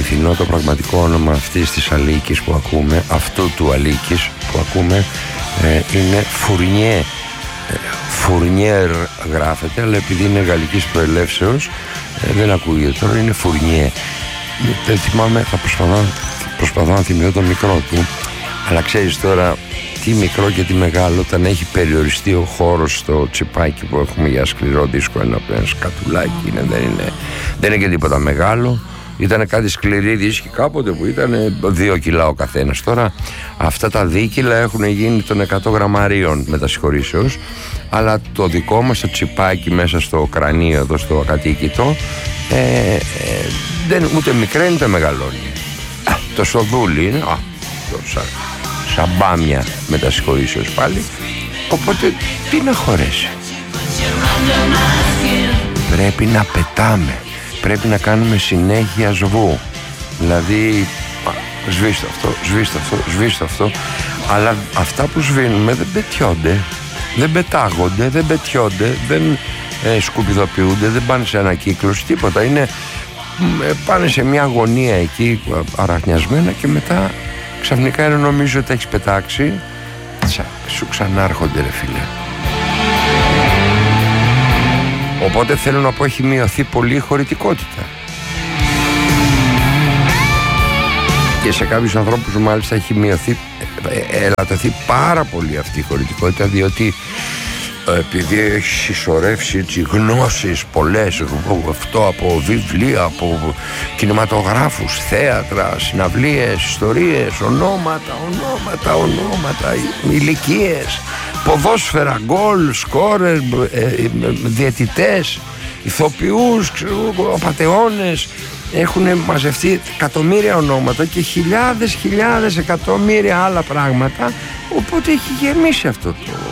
αληθινό, το πραγματικό όνομα αυτής της Αλίκης που ακούμε, αυτού του Αλίκης που ακούμε, είναι Φουρνιέ. Φουρνιέρ γράφεται, αλλά επειδή είναι γαλλικής προελεύσεως δεν ακούγεται τώρα, είναι Φουρνιέ. Δεν θυμάμαι, θα προσπαθώ να θυμηθώ το μικρό του, αλλά ξέρεις τώρα τι μικρό και τι μεγάλο, όταν έχει περιοριστεί ο χώρος στο τσιπάκι που έχουμε για σκληρό δίσκο, ένα σκατουλάκι δεν είναι και τίποτα μεγάλο. Ήταν κάτι σκληρή δίσκη κάποτε που ήταν 2 κιλά ο καθένας. Τώρα αυτά τα 2 κιλά έχουν γίνει των 100 γραμμαρίων μετασυγχωρήσεως, αλλά το δικό μας το τσιπάκι μέσα στο κρανίο εδώ στο ακατοίκητο δεν ούτε μικραίνει ούτε μεγαλώνει. Το σοδούλι είναι σαν μπάμια μετασυγχωρήσεως πάλι, οπότε τι να χωρέσει. Πρέπει να πετάμε, πρέπει να κάνουμε συνέχεια σβού, δηλαδή σβήστο αυτό, αλλά αυτά που σβήνουμε δεν πετιόνται, δεν πετάγονται, δεν πετιόνται, δεν σκουπιδοποιούνται, δεν πάνε σε ανακύκλωση, τίποτα, πάνε σε μια γωνία εκεί αραχνιασμένα και μετά ξαφνικά ενώ νομίζω ότι έχεις πετάξει σου ξανάρχονται ρε φίλε. Οπότε θέλω να πω, έχει μειωθεί πολύ η χωρητικότητα και σε κάποιους ανθρώπους μάλιστα έχει μειωθεί, ελαττωθεί πάρα πολύ αυτή η χωρητικότητα, διότι επειδή έχει συσσωρεύσει έτσι γνώσεις πολλές, αυτό από βιβλία, από κινηματογράφους, θέατρα, συναυλίες, ιστορίες, ονόματα, ηλικίες, ποδόσφαιρα, γκολ, σκόρερ, διαιτητές, ηθοποιούς, απατεώνες, έχουν μαζευτεί εκατομμύρια ονόματα και χιλιάδες εκατομμύρια άλλα πράγματα, οπότε έχει γεμίσει αυτό το